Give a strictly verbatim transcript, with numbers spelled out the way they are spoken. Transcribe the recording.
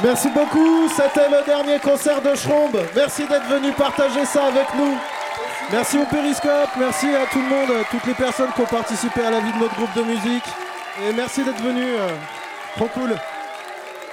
Merci beaucoup, c'était le dernier concert de Schrombe. Merci d'être venu partager ça avec nous. Merci au Périscope, merci à tout le monde, toutes les personnes qui ont participé à la vie de notre groupe de musique. Et merci d'être venu, trop cool.